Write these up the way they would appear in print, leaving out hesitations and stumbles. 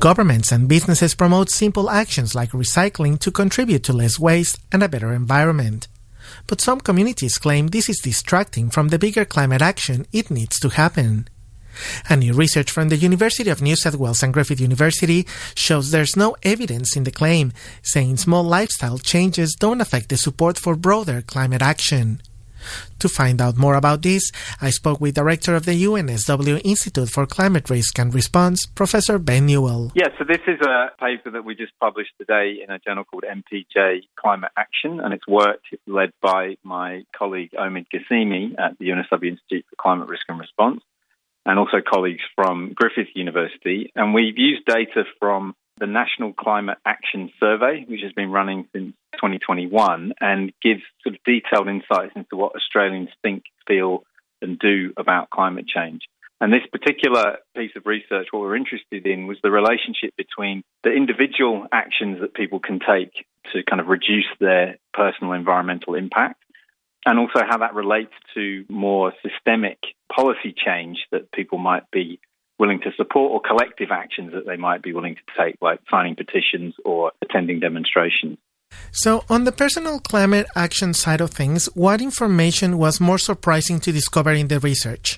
Governments and businesses promote simple actions like recycling to contribute to less waste and a better environment. But some communities claim this is distracting from the bigger climate action it needs to happen. A new research from the University of New South Wales and Griffith University shows there's no evidence in the claim, saying small lifestyle changes don't affect the support for broader climate action. To find out more about this, I spoke with Director of the UNSW Institute for Climate Risk and Response, Professor Ben Newell. Yeah, so this is a paper that we just published today in a journal called MPJ Climate Action, and it's work led by my colleague Omid Ghasemi at the UNSW Institute for Climate Risk and Response, and also colleagues from Griffith University. And we've used data from the National Climate Action Survey, which has been running since 2021 and gives sort of detailed insights into what Australians think, feel and do about climate change. And this particular piece of research, what we're interested in was the relationship between the individual actions that people can take to kind of reduce their personal environmental impact, and also how that relates to more systemic policy change that people might be willing to support, or collective actions that they might be willing to take, like signing petitions or attending demonstrations. So, on the personal climate action side of things, what information was more surprising to discover in the research?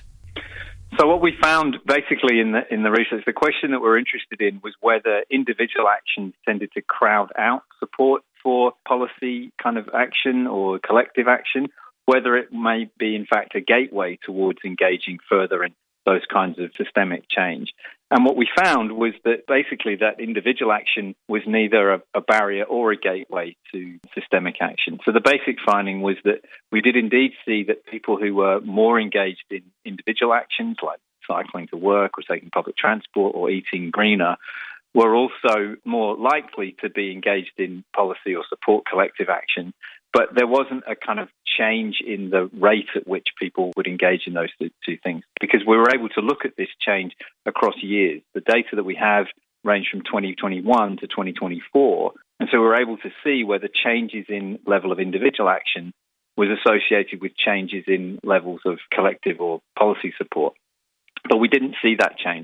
So what we found basically in the research, the question that we're interested in was whether individual actions tended to crowd out support for policy kind of action or collective action, whether it may be in fact a gateway towards engaging further in those kinds of systemic change. And what we found was that basically that individual action was neither a barrier or a gateway to systemic action. So the basic finding was that we did indeed see that people who were more engaged in individual actions like cycling to work or taking public transport or eating greener were also more likely to be engaged in policy or support collective action. But there wasn't a kind of change in the rate at which people would engage in those two things, because we were able to look at this change across years. The data that we have range from 2021 to 2024, and so we were able to see whether changes in level of individual action was associated with changes in levels of collective or policy support. But we didn't see that change.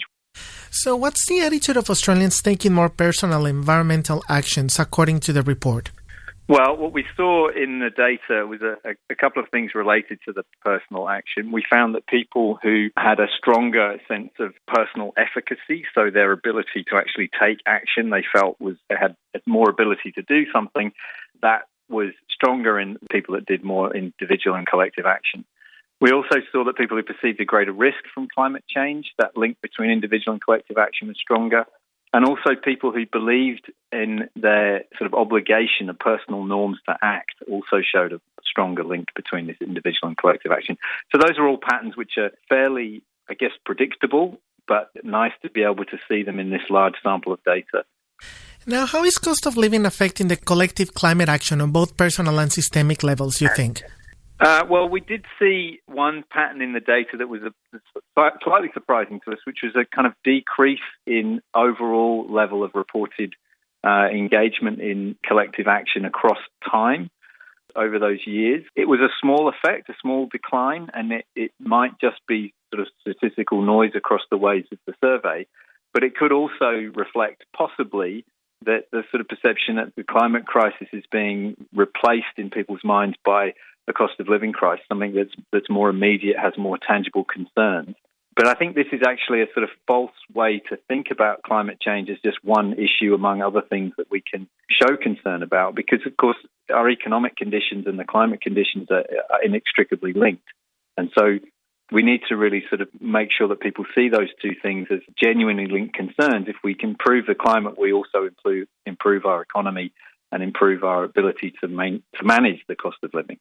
So what's the attitude of Australians taking more personal environmental actions according to the report? Well, what we saw in the data was a couple of things related to the personal action. We found that people who had a stronger sense of personal efficacy, so their ability to actually take action, they felt they had more ability to do something, that was stronger in people that did more individual and collective action. We also saw that people who perceived a greater risk from climate change, that link between individual and collective action was stronger. And also people who believed in their sort of obligation, the personal norms to act, also showed a stronger link between this individual and collective action. So those are all patterns which are fairly, I guess, predictable, but nice to be able to see them in this large sample of data. Now, how is cost of living affecting the collective climate action on both personal and systemic levels, you think? Well, we did see one pattern in the data that was slightly surprising to us, which was a kind of decrease in overall level of reported engagement in collective action across time over those years. It was a small effect, a small decline, and it might just be sort of statistical noise across the waves of the survey, but it could also reflect possibly that the sort of perception that the climate crisis is being replaced in people's minds by the cost of living crisis, something that's more immediate, has more tangible concerns. But I think this is actually a sort of false way to think about climate change as just one issue among other things that we can show concern about, because, of course, our economic conditions and the climate conditions are inextricably linked. And so we need to really sort of make sure that people see those two things as genuinely linked concerns. If we can improve the climate, we also improve our economy and improve our ability to manage the cost of living.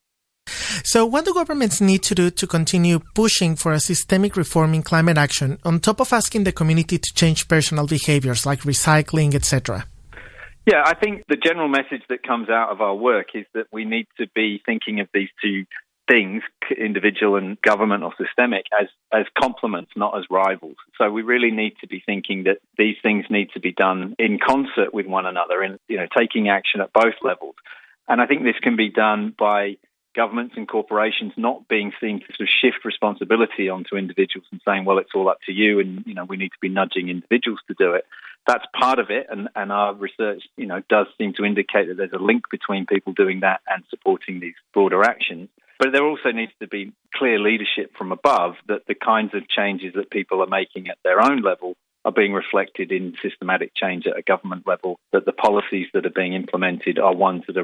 So what do governments need to do to continue pushing for a systemic reform in climate action, on top of asking the community to change personal behaviors like recycling, etc.? Yeah, I think the general message that comes out of our work is that we need to be thinking of these two things, individual and government or systemic, as complements, not as rivals. So we really need to be thinking that these things need to be done in concert with one another and, taking action at both levels. And I think this can be done by governments and corporations not being seen to sort of shift responsibility onto individuals and saying, well, it's all up to you and, we need to be nudging individuals to do it. that's part of it, and our research, does seem to indicate that there's a link between people doing that and supporting these broader actions. But there also needs to be clear leadership from above that the kinds of changes that people are making at their own level are being reflected in systematic change at a government level, that the policies that are being implemented are ones that are